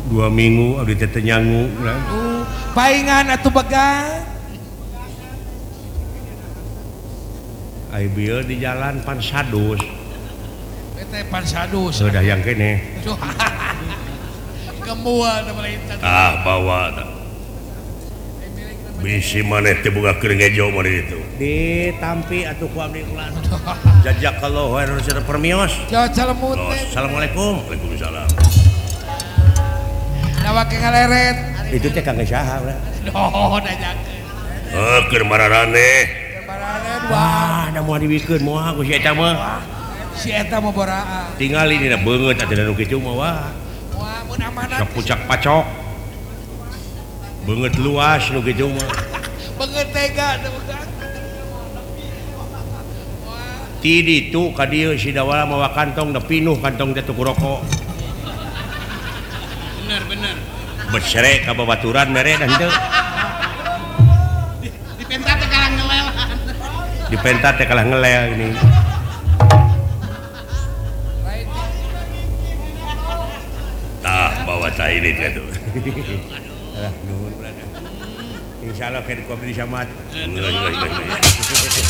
2 minggu abdi teh nyangu paingan atuh begal ai bieu di jalan Pansadus teh Pansadus sudah yang kene kemual da melainkan bawa bisi maneh teh boga keur ngejo mari itu ditampi atuh ku abdi ulan jazakallahu khairan sana permios jauh calemut assalamualaikum waalaikumsalam nawake ngaleret itu teh kangge saha urang doh dajakeun keur mararane wah da moal diwikeun moal ku si eta mah si eta mah boraa tingali dina beungeut atuh nu kitu mah wah mun amanat pucak pacok beungeut luas nu kitu mah beungeut tega ti ditu ka dieu si dawala mawa kantong da pinuh kantong teh tuku rokok bener bersere ka babaturan mere dan teu dipenta teh kalah ngelel ini bawa cai ini tuh. Nuhun berada. Insyaallah keur ku abdi samad.